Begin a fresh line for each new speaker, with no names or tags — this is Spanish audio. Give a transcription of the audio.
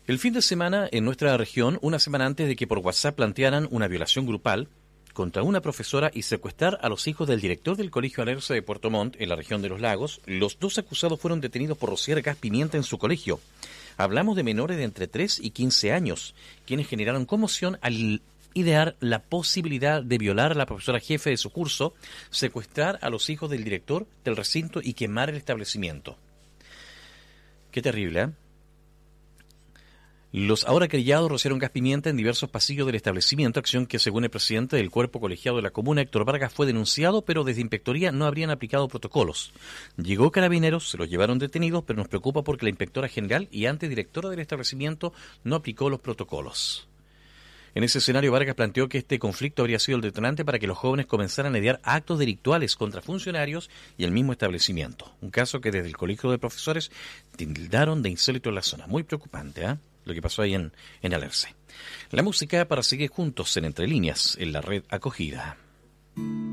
El fin de semana, en nuestra región, una semana antes de que por WhatsApp plantearan una violación grupal contra una profesora y secuestrar a los hijos del director del Colegio Alerce de Puerto Montt, en la región de Los Lagos, los dos acusados fueron detenidos por rociar gas pimienta en su colegio. Hablamos de menores de entre 3 y 15 años, quienes generaron conmoción al idear la posibilidad de violar a la profesora jefe de su curso, secuestrar a los hijos del director del recinto y quemar el establecimiento. Qué terrible, ¿eh? Los ahora querellados rociaron gas pimienta en diversos pasillos del establecimiento, acción que, según el presidente del cuerpo colegiado de la comuna, Héctor Vargas, fue denunciado, pero desde Inspectoría no habrían aplicado protocolos. Llegó Carabineros, se los llevaron detenidos, pero nos preocupa porque la inspectora general y antedirectora del establecimiento no aplicó los protocolos. En ese escenario, Vargas planteó que este conflicto habría sido el detonante para que los jóvenes comenzaran a idear actos delictuales contra funcionarios y el mismo establecimiento. Un caso que desde el Colegio de Profesores tildaron de insólito en la zona. Muy preocupante, ¿eh? Lo que pasó ahí en Alerce. La música para seguir juntos en Entre Líneas, en la red acogida.